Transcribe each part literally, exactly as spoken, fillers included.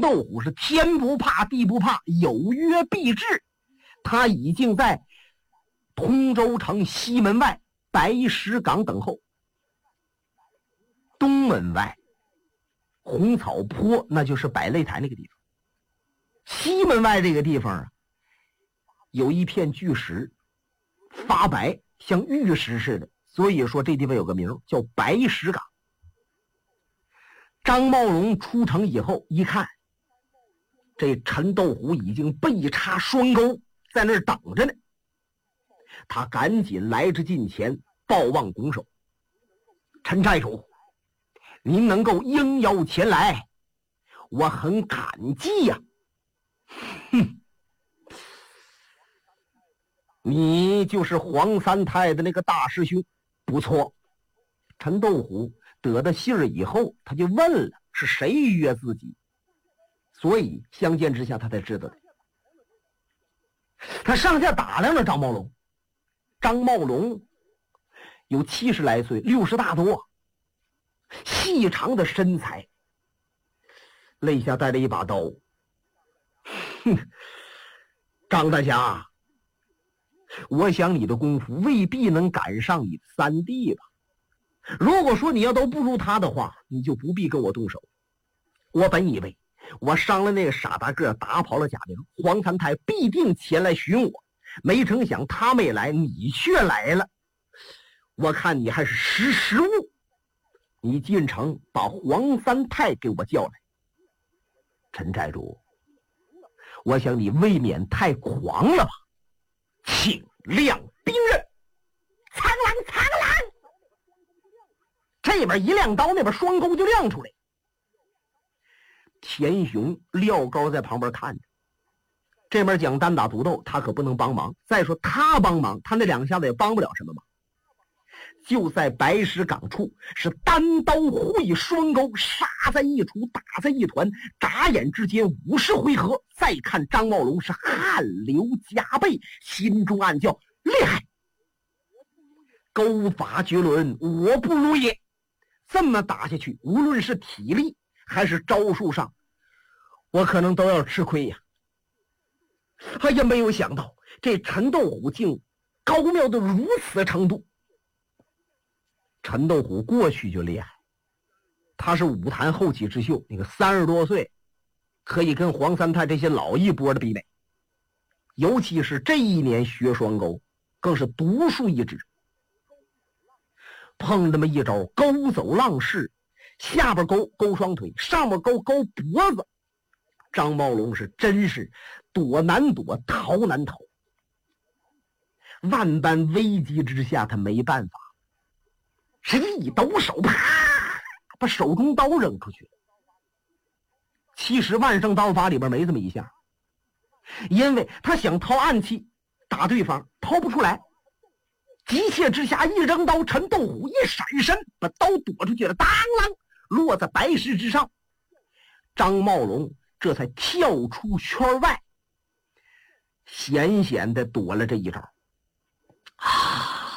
斗虎是天不怕地不怕，有约必至。他已经在通州城西门外白石岗等候。东门外红草坡，那就是摆擂台那个地方。西门外这个地方啊，有一片巨石，发白，像玉石似的，所以说这地方有个名叫白石岗。张茂龙出城以后一看，这陈斗虎已经背插双钩在那儿等着呢。他赶紧来至近前，抱望拱手：“陈寨主，您能够应邀前来，我很感激呀、啊。”哼，你就是黄三太的那个大师兄，不错。陈斗虎得到信儿以后，他就问了是谁约自己，所以相见之下他才知道的。他上下打量了张茂龙，张茂龙有七十来岁，六十大多，细长的身材，肋下带着一把刀。哼，张大侠，我想你的功夫未必能赶上你的三弟吧。如果说你要都不如他的话，你就不必跟我动手。我本以为我伤了那个傻大个，打跑了贾玲，黄三太必定前来寻我，没成想他没来，你却来了。我看你还是识时务，你进城把黄三太给我叫来。陈寨主，我想你未免太狂了吧，请亮兵刃。苍狼苍狼，这边一亮刀，那边双钩就亮出来。田雄廖高在旁边看着，这边讲单打独斗，他可不能帮忙。再说他帮忙，他那两下子也帮不了什么忙。就在白石岗处，是单刀会双钩，杀在一处，打在一团，眨眼之间五十回合。再看张茂龙是汗流浃背，心中暗叫厉害，钩法绝伦，我不如也。这么打下去，无论是体力还是招数上，我可能都要吃亏呀。他也没有想到这陈斗虎竟高妙的如此程度。陈斗虎过去就厉害，他是武坛后起之秀，那个三十多岁可以跟黄三太这些老一波的媲美，尤其是这一年学双钩，更是独树一帜。碰这么一招勾走浪式，下边勾勾双腿，上面勾勾脖子，张茂龙是真是躲难躲，逃难逃。万般危机之下，他没办法，是一抖手，啪，把手中刀扔出去了。其实万圣刀法里边没这么一下，因为他想掏暗器打对方，掏不出来。急切之下一扔刀，陈斗虎一闪身，把刀躲出去了，当啷落在白石之上。张茂龙这才跳出圈外，险险地躲了这一招。啊！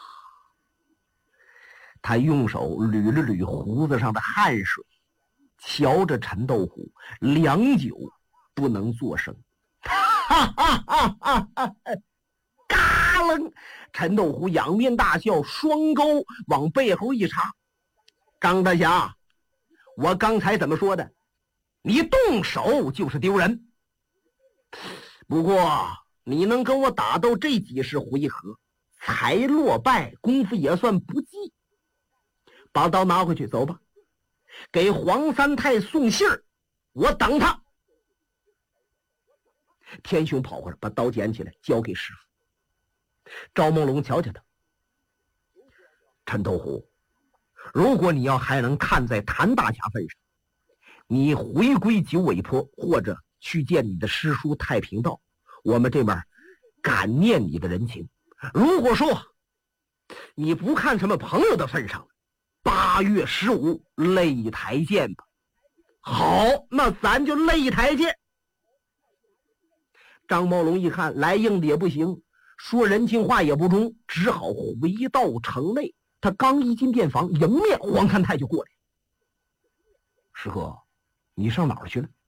他用手捋了捋胡子上的汗水，瞧着陈斗虎，良久不能作声。哈哈哈哈哈！嘎楞！陈斗虎仰面大笑，双钩往背后一插。张大侠，我刚才怎么说的？你动手就是丢人。不过你能跟我打斗这几十回合，才落败，功夫也算不济。把刀拿回去，走吧，给黄三太送信儿，我等他。天雄跑过来，把刀捡起来，交给师傅。赵梦龙瞧瞧他，陈斗虎，如果你要还能看在谭大侠份上，你回归九尾坡，或者去见你的师叔太平道，我们这边感念你的人情。如果说你不看什么朋友的份上，八月十五擂台见吧。好，那咱就擂台见。张茂龙一看来硬的也不行，说人情话也不中，只好回到城内。他刚一进店房，迎面黄三太就过来。师哥，你上哪儿去了？